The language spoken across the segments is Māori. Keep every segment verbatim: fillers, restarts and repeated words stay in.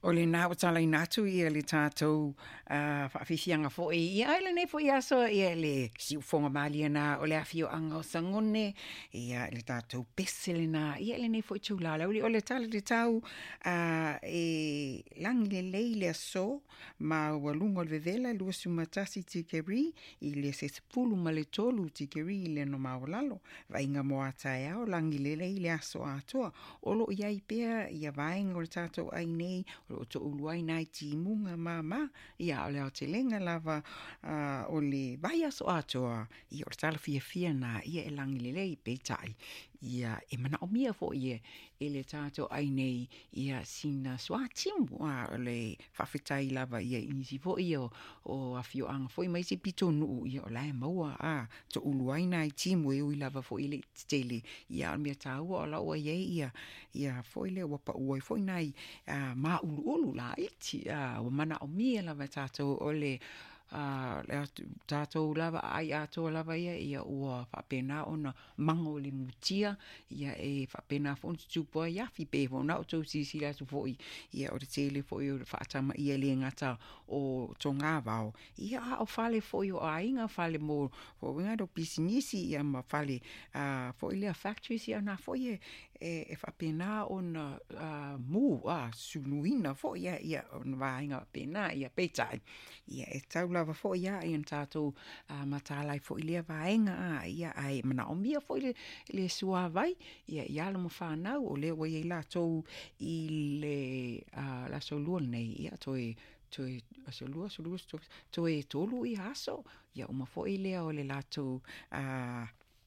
O le nā o tala inatu ia le tātou uh, whawhiwhianga fo e ia ele ne fo ia so ia le siufonga malia na o le awhio anga o sangone ia le tātou pesele na ia ele ne fo i tūlala uli o le tala le tau uh, e langi le lei le aso ma walunga le vevela lua sumatasi tikeri i le sesepulu ma le tolu tikeri i le no maolalo vainga mo atai au langi le lei le aso atoa olo iai pea ia vaenga o le tātou ai nei o to uluai nai ti munga mama ia o le o te lenga lava uh, o le vai aso atoa ia o le tala fia fia na ia e langi le lei peitai ia e mana o mia fo ia e le tātou ai nei ia sina soa timu a o le whawhitai lava ia inisi fo ia o, o a fio anga fo i mai se pito nuu ia o lai maua a to uluai nai timu e ui lava fo i le tele ia o mea tāua o laua ia ia ia fo i le wapa uai fo i nai uh, ma ulu ulu la iti a uh, mana o mia lava tātou o le uh, tātou lava ai ato lava ia ia ua whapena ona mango le mutia ia e whapena fon tupua ia fi pe fona o tau sisi la tu foi ia o te tele foi o whaatama ia le ngata o tonga vao ia o fale foi o ainga fale mo o winga do pisinisi ia ma fale uh, foi le factories ia na foi e e whapena ona uh, mu a sunuina fo ia ia on vainga pena ia peitai ia e tau lava fo ia i an tātou uh, matalai fo i lea vaenga a ia ai mana o mia fo i le, le sua vai ia ia la mo whanau o le wai i la tau i le uh, la so lua nei ia toi toi aso lua so lua toi tolu i aso ia uma fo i lea o le la tau uh,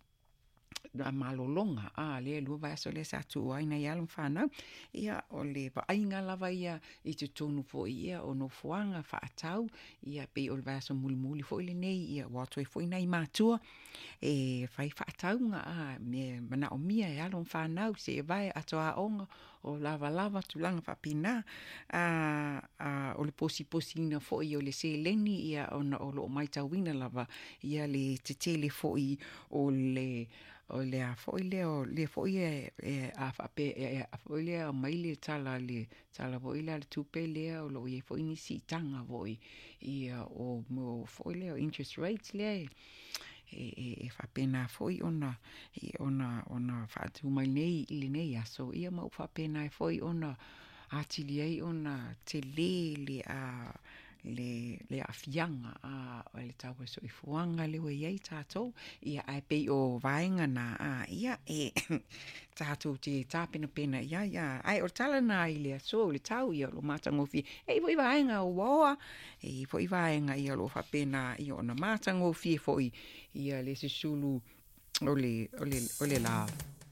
na malolonga a le lua vai so le sa tu ai na ia whanau ia o le ainga lava ia i te tonu fo ia o no fuanga whaatau ia pe o le vai so muli muli fo ile nei ia wato e fo i nei matua e whai whaatau nga a me mana o mia e alo whanau se e vai atoa onga o lava lava tulanga whapina a, a o le posi posi ina fo i o le se leni ia o na o lo maitawina lava ia le te tele fo i o le o le a foi le o le foi e, e a fape e a foi le a mai le tala le tala foi le le tupe le o lo e foi ni si tanga voi i o mo foi le o interest rates le e e, e fa pena foi ona e ona ona fa tu mai nei le nei aso ia mo fa pena foi ona atiliei ona te le le a le le afianga a o le tau so i fuanga le we ai tatou ia ai pe o vaenga na a ia e tatou te tapena pena ia ia ai o tala na i le so le tau ia lo matangofi e foi vaenga o wa e foi vaenga ia lo fa pena ia ona matangofi foi ia le sulu o le o le o le la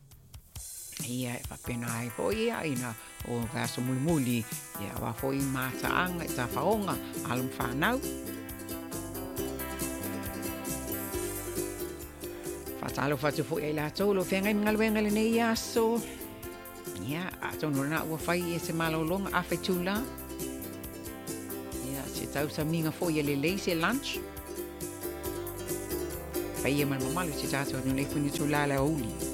ia fa pena ai foi ia ina o vaso muli muli ia wa foi mata anga ta faonga alum fanau fatalo fatu foi ai la tolo fenga ngal wenga le nei aso ia a tono na wa fai ese malolong a fetula ia se tau sa minga foi le leise lunch fai e mal mamalo se tato no le funi tula la uli